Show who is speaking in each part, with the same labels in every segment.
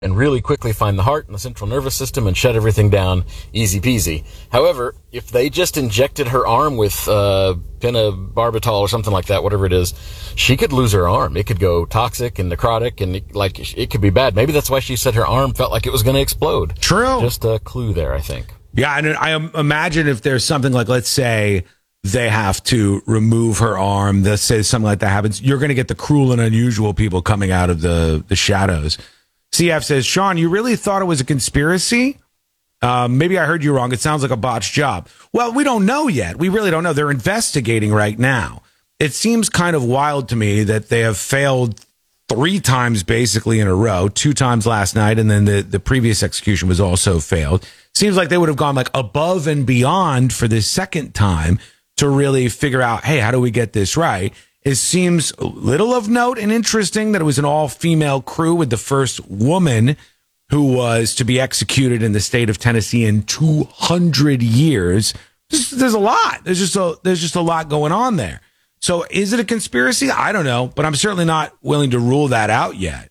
Speaker 1: and really quickly find the heart and the central nervous system and shut everything down easy peasy. However, if they just injected her arm with pentobarbital or something like that, whatever it is, she could lose her arm. It could go toxic and necrotic, and it could be bad. Maybe that's why she said her arm felt like it was going to explode.
Speaker 2: True.
Speaker 1: Just a clue there, I think.
Speaker 2: Yeah, and I imagine if there's something like, let's say they have to remove her arm, let's say something like that happens, you're going to get the cruel and unusual people coming out of the shadows. CF says, Sean, you really thought it was a conspiracy? Maybe I heard you wrong. It sounds like a botched job. Well, we don't know yet. We really don't know. They're investigating right now. It seems kind of wild to me that they have failed 3 times basically in a row, 2 times last night, and then the previous execution was also failed. Seems like they would have gone like above and beyond for this second time to really figure out, hey, how do we get this right? It seems little of note and interesting that it was an all-female crew with the first woman who was to be executed in the state of Tennessee in 200 years. There's a lot. There's just a lot going on there. So is it a conspiracy? I don't know, but I'm certainly not willing to rule that out yet.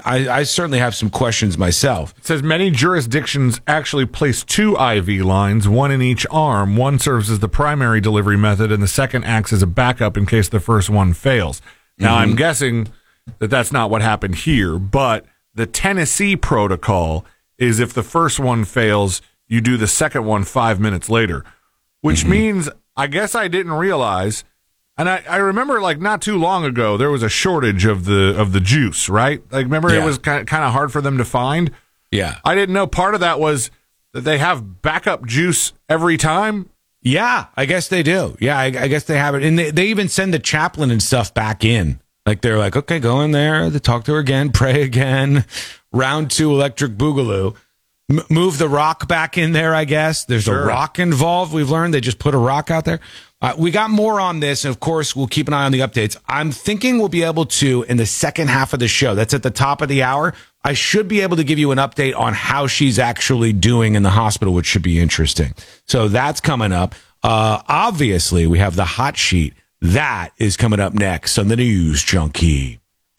Speaker 2: I certainly have some questions myself.
Speaker 3: It says many jurisdictions actually place 2 IV lines, one in each arm. One serves as the primary delivery method, and the second acts as a backup in case the first one fails. Now, I'm guessing that that's not what happened here, but the Tennessee protocol is if the first one fails, you do the second one 5 minutes later, which means, I guess I didn't realize. And I remember, like, not too long ago, there was a shortage of the juice, right? Like, remember, It was kind of hard for them to find?
Speaker 2: Yeah.
Speaker 3: I didn't know part of that was that they have backup juice every time.
Speaker 2: Yeah, I guess they do. Yeah, I guess they have it. And they even send the chaplain and stuff back in. Like, they're like, okay, go in there, talk to her again, pray again, round 2 electric boogaloo. Move the rock back in there, I guess. There's a rock involved. We've learned they just put a rock out there. We got more on this, and of course, we'll keep an eye on the updates. I'm thinking we'll be able to, in the second half of the show, that's at the top of the hour, I should be able to give you an update on how she's actually doing in the hospital, which should be interesting. So that's coming up. Obviously, we have the hot sheet. That is coming up next on the News Junkie.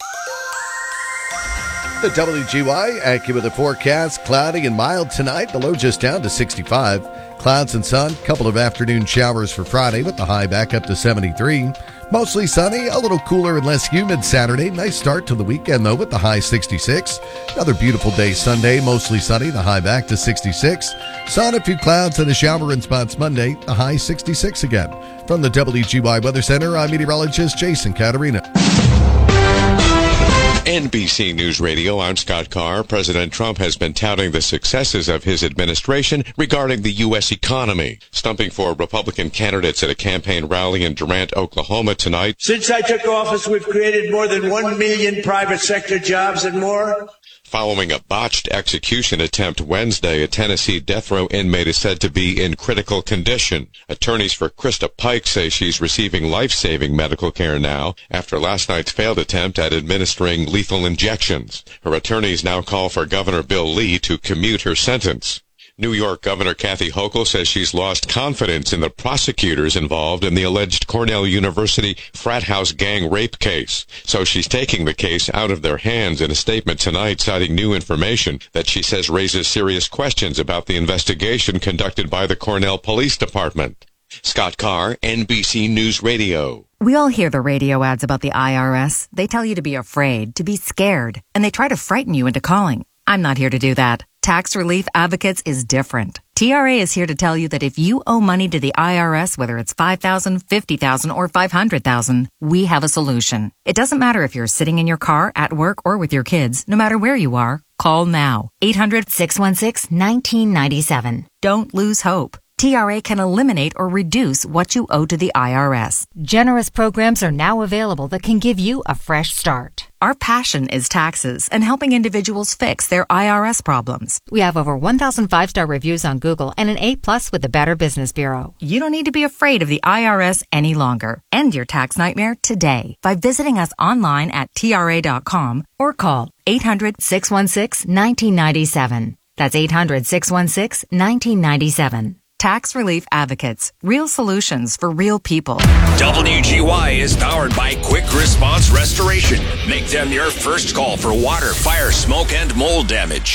Speaker 4: The WGY AccuWeather forecast, cloudy and mild tonight. The low just down to 65. Clouds and sun, couple of afternoon showers for Friday with the high back up to 73. Mostly sunny, a little cooler and less humid Saturday. Nice start to the weekend, though, with the high 66. Another beautiful day Sunday, mostly sunny, the high back to 66. Sun, a few clouds, and a shower in spots Monday, the high 66 again. From the WGY Weather Center, I'm meteorologist Jason Caterina.
Speaker 5: NBC News Radio, I'm Scott Carr. President Trump has been touting the successes of his administration regarding the U.S. economy, stumping for Republican candidates at a campaign rally in Durant, Oklahoma tonight.
Speaker 6: Since I took office, we've created more than 1 million private sector jobs and more.
Speaker 5: Following a botched execution attempt Wednesday, a Tennessee death row inmate is said to be in critical condition. Attorneys for Krista Pike say she's receiving life-saving medical care now after last night's failed attempt at administering lethal injections. Her attorneys now call for Governor Bill Lee to commute her sentence. New York Governor Kathy Hochul says she's lost confidence in the prosecutors involved in the alleged Cornell University frat house gang rape case. So she's taking the case out of their hands in a statement tonight, citing new information that she says raises serious questions about the investigation conducted by the Cornell Police Department. Scott Carr, NBC News Radio.
Speaker 7: We all hear the radio ads about the IRS. They tell you to be afraid, to be scared, and they try to frighten you into calling. I'm not here to do that. Tax Relief Advocates is different. TRA is here to tell you that if you owe money to the IRS, whether it's $5,000, $50,000, or $500,000, we have a solution. It doesn't matter if you're sitting in your car, at work, or with your kids. No matter where you are, call now. 800-616-1997. Don't lose hope. TRA can eliminate or reduce what you owe to the IRS.
Speaker 8: Generous programs are now available that can give you a fresh start.
Speaker 7: Our passion is taxes and helping individuals fix their IRS problems.
Speaker 8: We have over 1,000 5-star reviews on Google and an A+ with the Better Business Bureau.
Speaker 7: You don't need to be afraid of the IRS any longer. End your tax nightmare today by visiting us online at TRA.com or call 800-616-1997. That's 800-616-1997. Tax Relief Advocates. Real solutions for real people.
Speaker 9: WGY is powered by Quick Response Restoration. Make them your first call for water, fire, smoke, and mold damage.